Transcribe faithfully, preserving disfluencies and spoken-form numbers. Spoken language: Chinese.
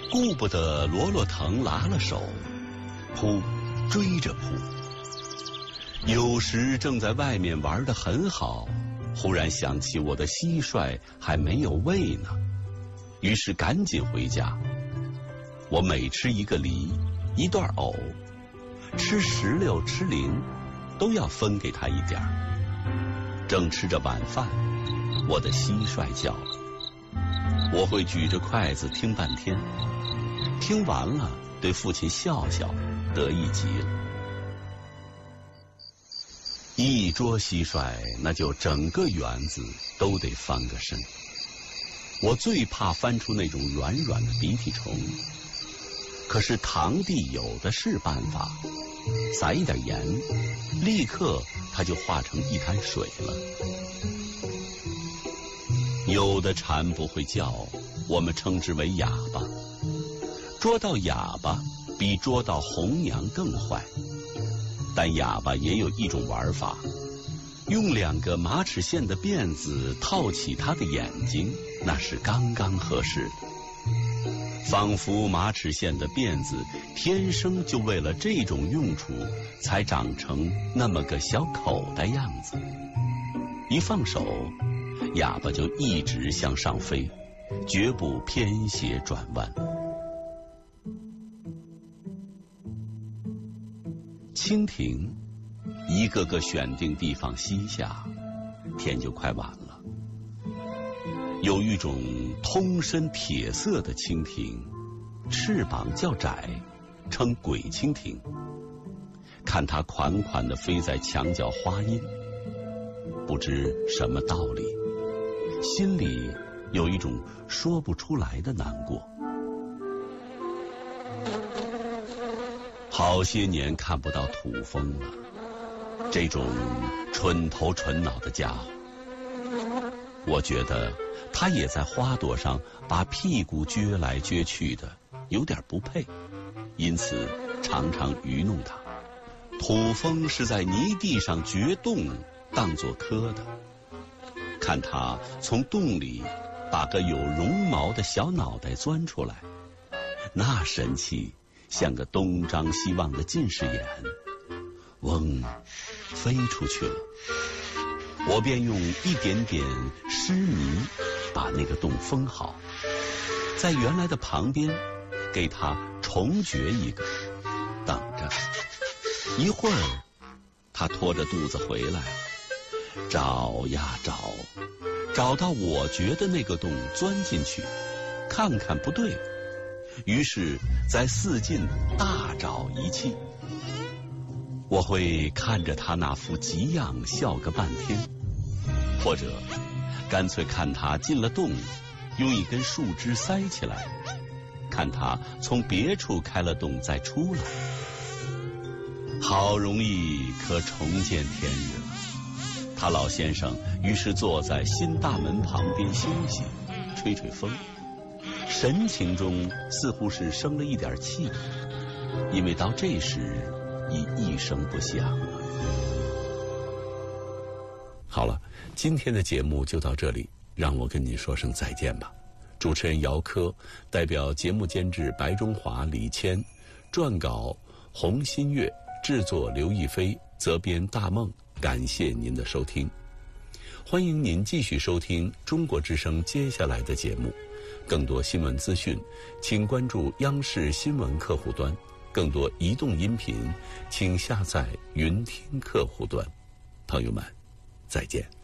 顾不得罗罗腾拉了手，扑追着扑。有时正在外面玩得很好，忽然想起我的蟋蟀还没有喂呢，于是赶紧回家。我每吃一个梨，一段藕，吃石榴吃菱，都要分给他一点儿。正吃着晚饭，我的蟋蟀叫了，我会举着筷子听半天，听完了对父亲笑笑，得意极了。一捉蟋蟀，那就整个园子都得翻个身。我最怕翻出那种软软的鼻涕虫，可是堂弟有的是办法，撒一点盐，立刻它就化成一滩水了。有的蝉不会叫，我们称之为哑巴。捉到哑巴比捉到红娘更坏，但哑巴也有一种玩法，用两个马齿苋的辫子套起它的眼睛，那是刚刚合适的。仿佛马齿苋的辫子天生就为了这种用处才长成那么个小口袋样子，一放手，哑巴就一直向上飞，绝不偏斜转弯。蜻蜓一个个选定地方栖下，天就快晚了。有一种通身铁色的蜻蜓，翅膀较窄，称鬼蜻蜓。看它款款地飞在墙角花荫，不知什么道理，心里有一种说不出来的难过。好些年看不到土蜂了，这种蠢头蠢脑的家伙，我觉得他也在花朵上把屁股撅来撅去的，有点不配，因此常常愚弄他。土蜂是在泥地上掘洞当作磕的，看他从洞里把个有绒毛的小脑袋钻出来，那神气像个东张西望的近视眼，嗡，飞出去了。我便用一点点湿泥把那个洞封好，在原来的旁边给它重掘一个，等着。一会儿它拖着肚子回来了，找呀找，找到我掘的那个洞钻进去，看看不对，于是在四近大找一气。我会看着他那副急样笑个半天，或者干脆看他进了洞，用一根树枝塞起来，看他从别处开了洞再出来。好容易可重见天日了。他老先生于是坐在新大门旁边休息，吹吹风，神情中似乎是生了一点气，因为到这时已一声不响了。好了，今天的节目就到这里，让我跟你说声再见吧。主持人姚科，代表节目监制白中华、李谦，撰稿洪新月，制作刘亦菲，责编大梦。感谢您的收听，欢迎您继续收听中国之声接下来的节目。更多新闻资讯，请关注央视新闻客户端。更多移动音频，请下载云听客户端。朋友们，再见。